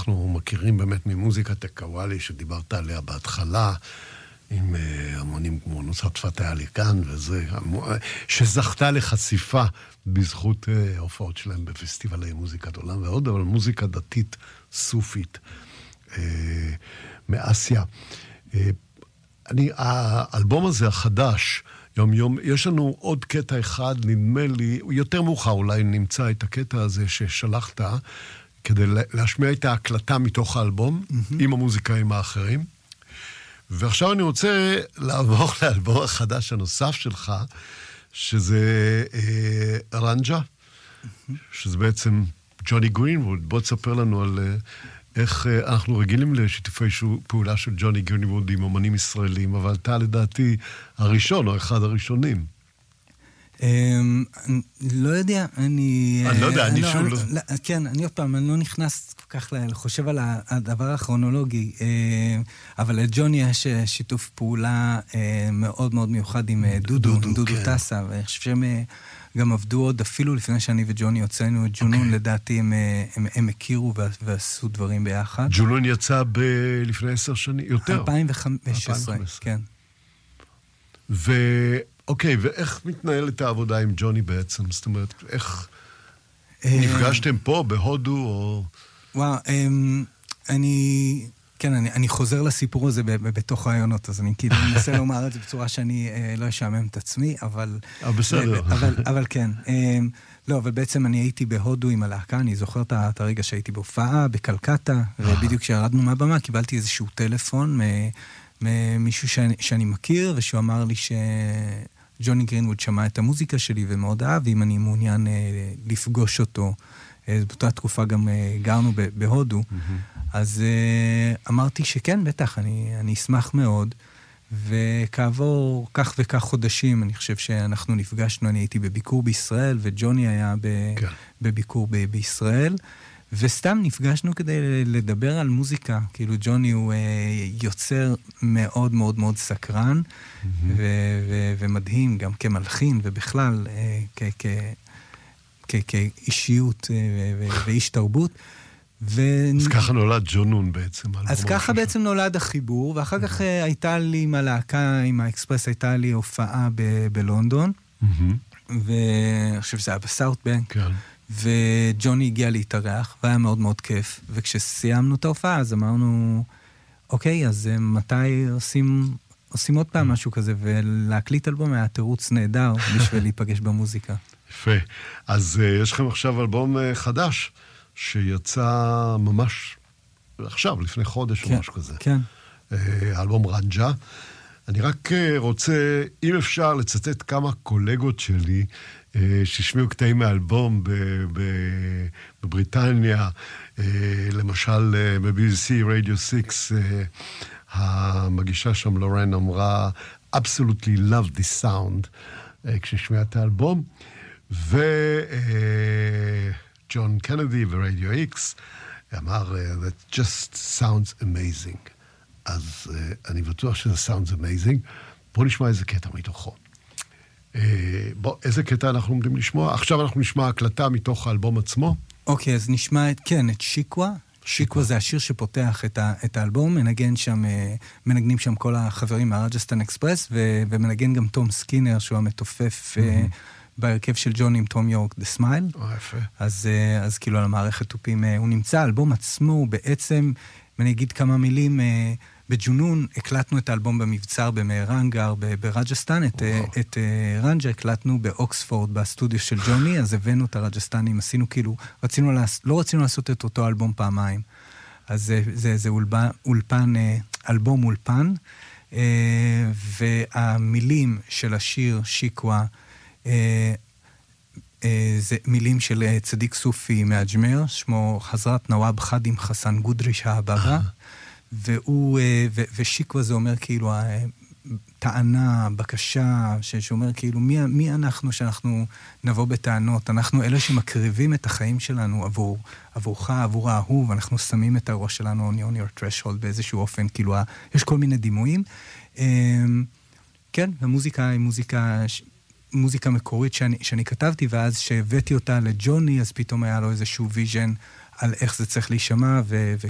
אנחנו מכירים באמת ממוזיקת הקוואלי שדיברת עליה בהתחלה, עם המונים כמו נוסעת פתאי עלי כאן, וזה, שזכתה לחשיפה בזכות ההופעות שלהם בפסטיבלי מוזיקת עולם ועוד, אבל מוזיקה דתית סופית מאסיה. האלבום הזה החדש, יום יום, יש לנו עוד קטע אחד, נדמה לי, יותר מאוחר אולי נמצא את הקטע הזה ששלחת, כדי להשמיע את ההקלטה מתוך האלבום, עם המוזיקאים האחרים. ועכשיו אני רוצה לעבור לאלבום החדש הנוסף שלך, שזה רנג'ה, שזה בעצם ג'וני גרינווד. בוא תספר לנו על איך אנחנו רגילים לשיתופי פעולה של ג'וני גרינווד עם אומנים ישראלים, אבל אתה לדעתי הראשון או אחד הראשונים. לא יודע, אני לא יודע, אני שוב לא... כן, אני עוד פעם, אני לא נכנס כל כך לחושב על הדבר הכרונולוגי, אבל לג'וני יש שיתוף פעולה מאוד מאוד מיוחד עם דודו טסה, ואני חושב שהם גם עבדו עוד אפילו לפני שאני וג'וני יוצאנו את ג'ונון, לדעתי הם הכירו ועשו דברים ביחד. ג'ונון יצא לפני 10 שנים, יותר. 2015, כן. אוקיי, ואיך מתנהלת העבודה עם ג'וני בעצם? זאת אומרת, איך נפגשתם פה, בהודו, או... וואו, אני חוזר לסיפור הזה בתוך רעיונות, אז אני כאילו מנסה לומר את זה בצורה שאני לא אשעמם את עצמי, אבל... בסדר. אבל כן. לא, אבל בעצם אני הייתי בהודו עם הלהקה, אני זוכר את הרגע שהייתי בהופעה, בקלקטה, ובדיוק כשירדנו מהבמה, קיבלתי איזשהו טלפון ממישהו שאני מכיר, ושהוא אמר לי שג'וני גרינווד שמע את המוזיקה שלי ומאוד אהב, ואם אני מעוניין לפגוש אותו. באותה תקופה גם גרנו בהודו, אז אמרתי שכן, בטח, אני אשמח מאוד, וכעבור כך וכך חודשים, אני חושב שאנחנו נפגשנו, אני הייתי בביקור בישראל, וג'וני היה בביקור בישראל, וסתם נפגשנו כדי לדבר על מוזיקה, כאילו ג'וני הוא יוצר מאוד מאוד מאוד סקרן, ומדהים, גם כמלחין, ובכלל כאישיות ואיש תרבות. אז ככה נולד ג'ונון בעצם. אז ככה בעצם נולד החיבור, ואחר כך הייתה לי עם הלהקה, עם האקספרס, הייתה לי הופעה בלונדון, ואני חושב שזה היה בסאוט בנק, וג'וני הגיע להתארח, והיה מאוד מאוד כיף, וכשסיימנו את ההופעה, אז אמרנו, אוקיי, אז מתי עושים עוד פעם משהו כזה, ולהקליט אלבום היה תירוץ נהדר בשביל להיפגש במוזיקה. יפה. אז יש לכם עכשיו אלבום חדש, שיצא ממש עכשיו, לפני חודש או משהו כזה. כן. אלבום רנג'ה. אני רק רוצה, אם אפשר, לצטט כמה קולגות שלי, ששמיעו קטעים מהאלבום בבריטניה, למשל ב-BBC Radio 6, המגישה שם לורן אמרה, absolutely love this sound, כששמיעה את האלבום, ג'ון קנדי ורדיו איקס אמר, that just sounds amazing. אז אני בטוח שזה sounds amazing. בואו נשמע איזה קטע מתוכו. איזה קטע אנחנו עומדים לשמוע? עכשיו אנחנו נשמע הקלטה מתוך האלבום עצמו. אוקיי, אז נשמע את שיקווה. שיקווה זה השיר שפותח את האלבום, מנגנים שם כל החברים מהרג'סטן אקספרס, ומנגן גם תום סקינר, שהוא המתופף בהרכב של ג'וני עם תום יורק, The Smile. יפה. אז כאילו על המערכת תופים הוא נמצא, האלבום עצמו הוא בעצם, ואני אגיד כמה מילים, בג'ונון הקלטנו את האלבום במבצר במהרנגר ברג'סטן, את רנג'ה הקלטנו באוקספורד בסטודיו של ג'וני, אז הבאנו את הרג'סטנים, עשינו כאילו, לא רצינו לעשות את אותו אלבום פעמיים, אז זה אלבום אולפן, והמילים של השיר שיקווה, זה מילים של צדיק סופי מאג'מר, שמו חזרת נוואב חדים חסן גודריש האברה, ושיקווה זה אומר כאילו טענה, בקשה, שאומר כאילו מי אנחנו שאנחנו נבוא בטענות, אנחנו אלה שמקריבים את החיים שלנו עבורך, עבור האהוב, אנחנו שמים את הראש שלנו on your threshold באיזשהו אופן, כאילו יש כל מיני דימויים. כן, המוזיקה היא מוזיקה מקורית שאני כתבתי, ואז שהבאתי אותה לג'וני, אז פתאום היה לו איזשהו ויז'ן על איך זה צריך להישמע,